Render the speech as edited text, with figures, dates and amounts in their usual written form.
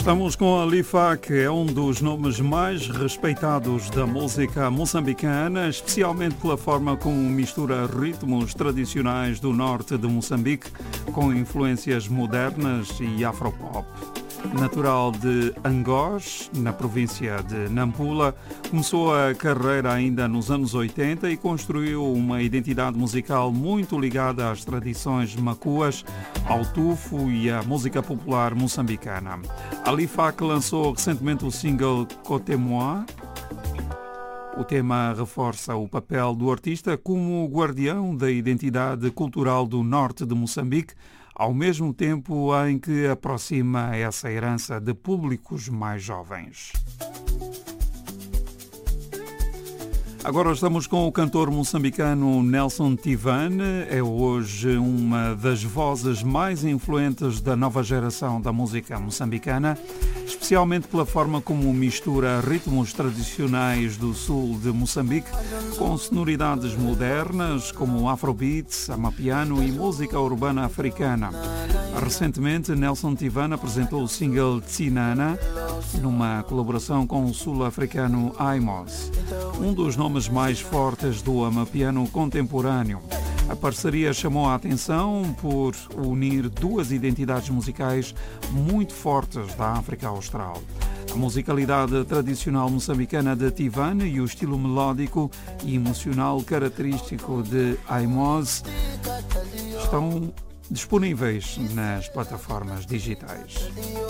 Estamos com Alifa, que é um dos nomes mais respeitados da música moçambicana, especialmente pela forma como mistura ritmos tradicionais do norte de Moçambique com influências modernas e afropop. Natural de Angós, na província de Nampula, começou a carreira ainda nos anos 80 e construiu uma identidade musical muito ligada às tradições macuas, ao tufo e à música popular moçambicana. Alifa lançou recentemente o single Cotemoa. O tema reforça o papel do artista como guardião da identidade cultural do norte de Moçambique, ao mesmo tempo em que aproxima essa herança de públicos mais jovens. Agora estamos com o cantor moçambicano Nelson Tivane. É hoje uma das vozes mais influentes da nova geração da música moçambicana, especialmente pela forma como mistura ritmos tradicionais do sul de Moçambique com sonoridades modernas como afrobeats, amapiano e música urbana africana. Recentemente, Nelson Tivane apresentou o single Tsinana numa colaboração com o sul-africano Aimos, um dos nomes mais fortes do amapiano contemporâneo. A parceria chamou a atenção por unir duas identidades musicais muito fortes da África Austral. A musicalidade tradicional moçambicana de Tivane e o estilo melódico e emocional característico de Aimos estão disponíveis nas plataformas digitais.